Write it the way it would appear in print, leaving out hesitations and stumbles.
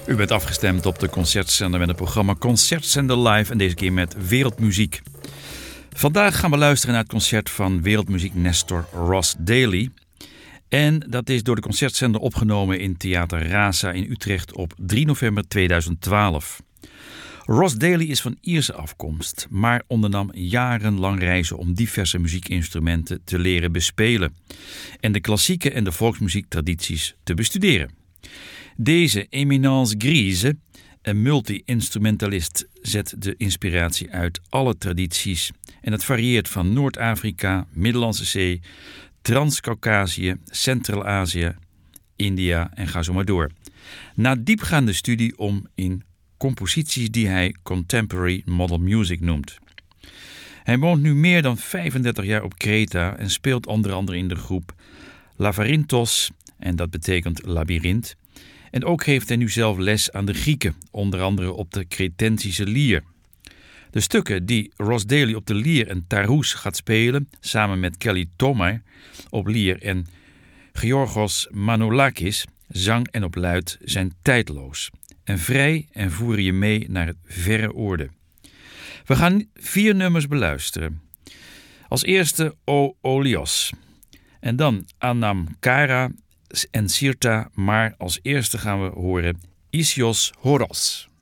U bent afgestemd op de Concertzender met het programma Concertzender Live en deze keer met wereldmuziek. Vandaag gaan we luisteren naar het concert van wereldmuziek Nestor Ross Daly. En dat is door de Concertzender opgenomen in Theater Rasa in Utrecht op 3 november 2012. Ross Daly is van Ierse afkomst, maar ondernam jarenlang reizen om diverse muziekinstrumenten te leren bespelen en de klassieke en de volksmuziektradities te bestuderen. Deze Eminence Grise, een multi-instrumentalist, zet de inspiratie uit alle tradities en het varieert van Noord-Afrika, Middellandse Zee, Trans-Caucasië, Centraal-Azië, India en ga zo maar door. Na diepgaande studie om in composities die hij Contemporary Model Music noemt. Hij woont nu meer dan 35 jaar op Kreta en speelt onder andere in de groep Lavarintos, en dat betekent labyrint. En ook geeft hij nu zelf les aan de Grieken, onder andere op de Cretensische lier. De stukken die Ross Daly op de lier en tarous gaat spelen, samen met Kelly Tomar op lier en Georgos Manolakis, zang en op luid, zijn tijdloos en vrij en voeren je mee naar het verre oorden. We gaan 4 nummers beluisteren. Als eerste O Olios en dan Anam Kara en Sirta, maar als eerste gaan we horen Isios Horos.